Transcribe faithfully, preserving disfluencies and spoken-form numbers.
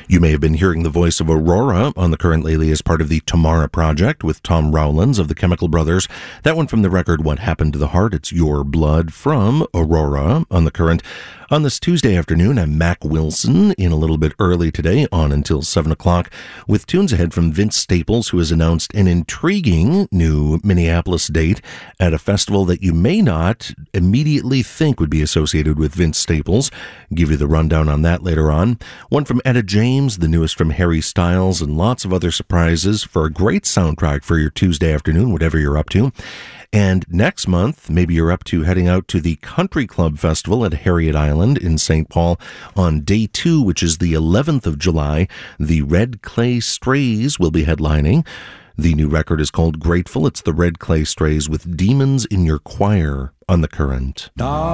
You may have been hearing the voice of Aurora on the Current lately as part of the Tamara Project with Tom Rowlands of the Chemical Brothers. That one from the record What Happened to the Heart. It's Your Blood from Aurora on the Current. On this Tuesday afternoon, I'm Mac Wilson in a little bit early today, on until seven o'clock, with tunes ahead from Vince Staples, who has announced an intriguing new Minneapolis date at a festival that you may not immediately think would be associated with Vince Staples. I'll give you the rundown on that later on. One from Etta James, the newest from Harry Styles, and lots of other surprises for a great soundtrack for your Tuesday afternoon, whatever you're up to. And next month, maybe you're up to heading out to the Country Club Festival at Harriet Island in Saint Paul on day two, which is the eleventh of July. The Red Clay Strays will be headlining. The new record is called Grateful. It's the Red Clay Strays with Demons in Your Choir on the Current.